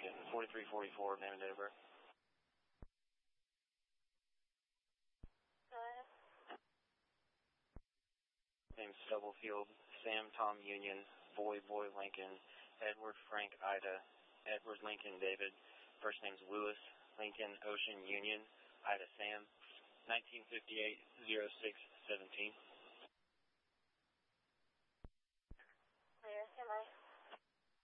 Lincoln, 4344, name and date of birth. Name's Stubblefield, Sam Tom Union, Boy Lincoln, Edward Frank Ida, Edward Lincoln David, first name's Lewis, Lincoln Ocean Union, Ida Sam, 1958-06-17. Clear, stand by.